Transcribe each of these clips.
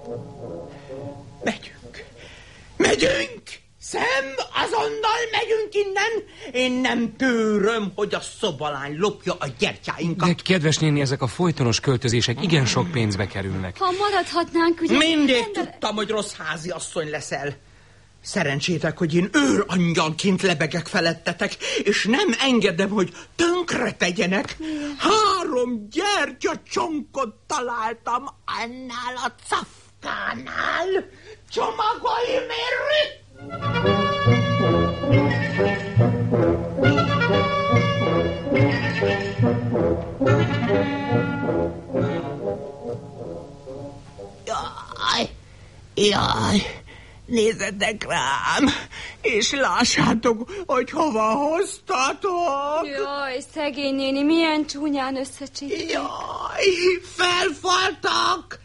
Megyünk! Szem, azonnal megyünk innen! Én nem tűröm, hogy a szobalány lopja a gyertyáinkat. De kedves néni, ezek a folytonos költözések igen sok pénzbe kerülnek. Ha maradhatnánk, ugye... Mindig tudtam, hogy rossz házi asszony leszel. Szerencsétek, hogy én őrangyalként lebegek felettetek, és nem engedem, hogy tönkre tegyenek. 3 gyertyacsonkot találtam annál a cafkánál. Csomagolj, Mérri! Jaj, nézzetek rám, és lássátok, hogy hova hoztatok. Jaj, szegény néni, milyen csúnyán összecsíptek. Jaj, felfaltak!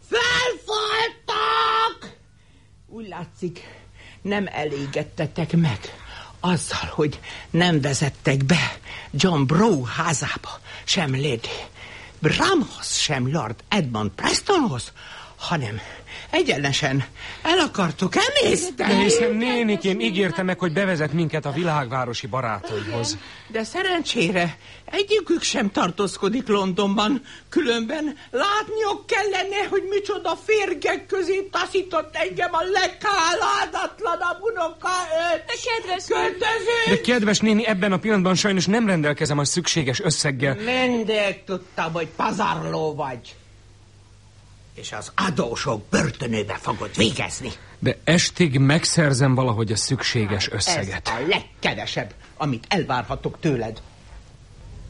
Úgy látszik, nem elégedtetek meg azzal, hogy nem vezettek be John Brough házába, sem Lady Bramhoz, sem Lord Edmund Prestonhoz, hanem egyenesen el akartok emészteni. De hiszen nénikém ígérte meg, hogy bevezet minket a világvárosi barátaihoz. De szerencsére egyikük sem tartózkodik Londonban, különben látniok kellene, hogy micsoda férgek közé taszított engem a legháládatlanabb unokaöccse. De kedves néni, ebben a pillanatban sajnos nem rendelkezem a szükséges összeggel. Mindig tudtam, hogy pazarló vagy. És az adósok börtönöbe fogod végezni. De estig megszerzem valahogy a szükséges összeget. Ez a legkevesebb, amit elvárhatok tőled.